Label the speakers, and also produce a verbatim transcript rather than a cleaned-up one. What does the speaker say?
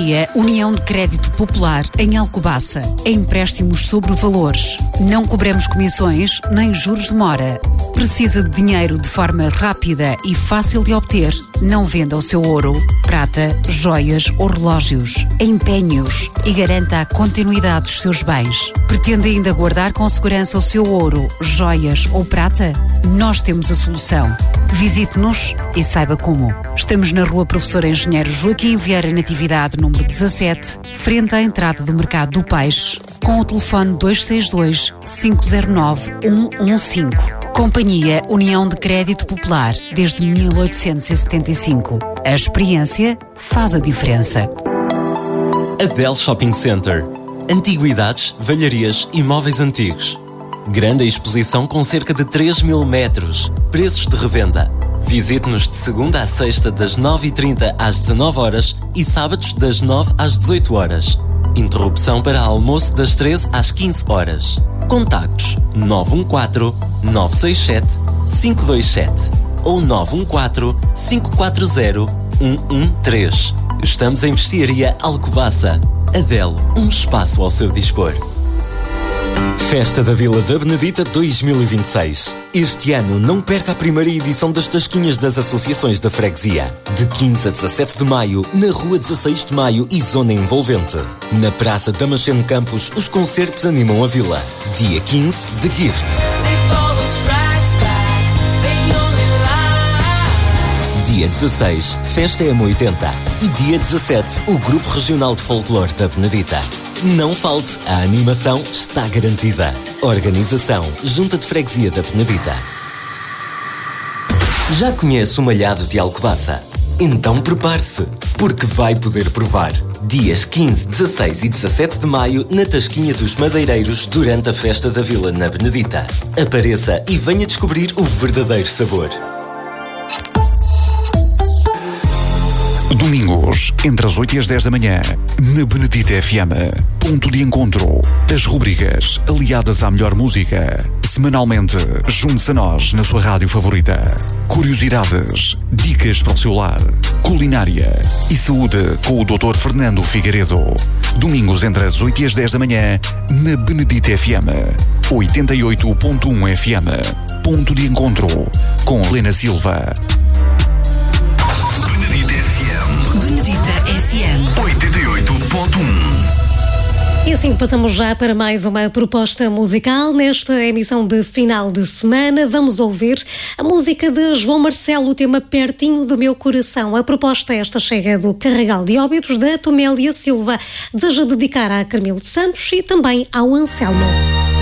Speaker 1: Companhia União de Crédito Popular em Alcobaça. Empréstimos sobre valores. Não cobramos comissões nem juros de mora. Precisa de dinheiro de forma rápida e fácil de obter? Não venda o seu ouro, prata, joias ou relógios. Empenhe-os e garanta a continuidade dos seus bens. Pretende ainda guardar com segurança o seu ouro, joias ou prata? Nós temos a solução. Visite-nos e saiba como. Estamos na Rua Professor Engenheiro Joaquim Vieira Natividade, número dezassete, frente à entrada do Mercado do Peixe, com o telefone dois seis dois, cinco zero nove, um um cinco. Companhia União de Crédito Popular, desde mil oitocentos e setenta e cinco. A experiência faz a diferença.
Speaker 2: Adel Shopping Center. Antiguidades, velharias e móveis antigos. Grande exposição com cerca de três mil metros. Preços de revenda. Visite-nos de segunda à sexta das nove e trinta às dezanove horas e sábados das nove às dezoito horas. Interrupção para almoço das treze às quinze horas. Contactos nove um quatro, nove seis sete, cinco dois sete ou nove um quatro, cinco quatro zero, um um três. Estamos em Vestiaria Alcobaça. Adel, um espaço ao seu dispor.
Speaker 3: Festa da Vila da Benedita dois mil e vinte e seis. Este ano não perca a primeira edição das Tasquinhas das Associações da Freguesia. De quinze a dezassete de maio, na Rua dezasseis de maio e Zona Envolvente. Na Praça Damasceno Campos, os concertos animam a vila. Dia quinze, The Gift. Dia dezasseis, Festa M oitenta. E dia dezassete, o Grupo Regional de Folclore da Benedita. Não falte, a animação está garantida. Organização Junta de Freguesia da Benedita. Já conhece o Malhado de Alcobaça? Então prepare-se, porque vai poder provar. Dias quinze, dezasseis e dezassete de maio na Tasquinha dos Madeireiros durante a Festa da Vila na Benedita. Apareça e venha descobrir o verdadeiro sabor.
Speaker 4: Domingos, entre as oito e as dez da manhã, na Benedita F M. Ponto de encontro. As rubricas aliadas à melhor música. Semanalmente, junte-se a nós na sua rádio favorita. Curiosidades, dicas para o seu lar, culinária e saúde com o doutor Fernando Figueiredo. Domingos, entre as oito e as dez da manhã, na Benedita F M. oitenta e oito ponto um F M. Ponto de encontro com Helena Silva.
Speaker 1: Benedita F M
Speaker 4: oitenta e oito ponto um.
Speaker 5: E assim passamos já para mais uma proposta musical. Nesta emissão de final de semana vamos ouvir a música de João Marcelo, o tema Pertinho do Meu Coração. A proposta esta chega do Carregal de Óbidos da Tomélia Silva. Deseja dedicar à Carmil de Santos e também ao Anselmo.